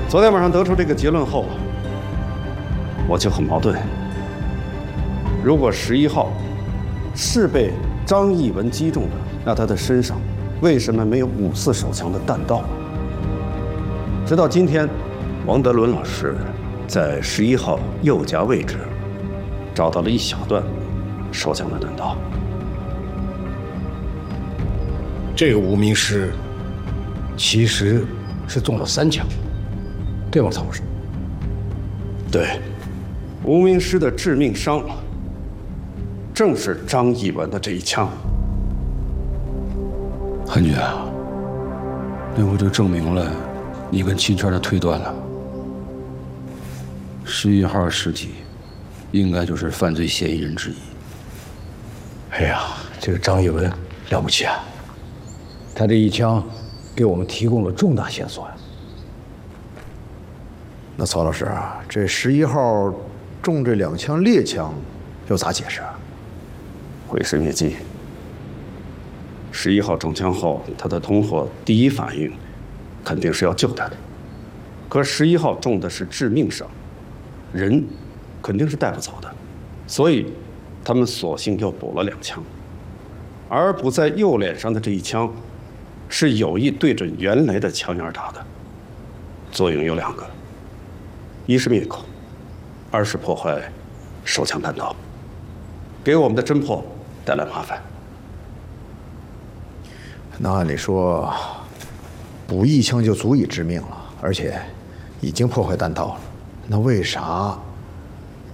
昨天晚上得出这个结论后，我就很矛盾。如果11号是被张义文击中的，那他的身上为什么没有5.4手枪的弹道？直到今天，王德伦老师在11号右颊位置找到了一小段手枪的弹道。 这个无名尸其实是中了3枪，对吗，曹博士？ 对，无名尸的致命伤正是张义文的这一枪。 汉军啊，那不就证明了你跟秦川的推断了？11号尸体应该就是犯罪嫌疑人之一。 哎呀，这个张义文了不起啊！他这一枪给我们提供了重大线索呀。 那曹老师啊，这11号中这2枪猎枪又咋解释啊？ 毁尸灭迹。11号中枪后，他的同伙第一反应肯定是要救他的，可11号中的是致命伤，人肯定是带不走的，所以他们索性又补了2枪，而补在右脸上的这一枪，是有意对准原来的枪眼打的，作用有2个：一是灭口，二是破坏手枪弹道，给我们的侦破带来麻烦。 那按理说，补1枪就足以致命了，而且已经破坏弹道了。那为啥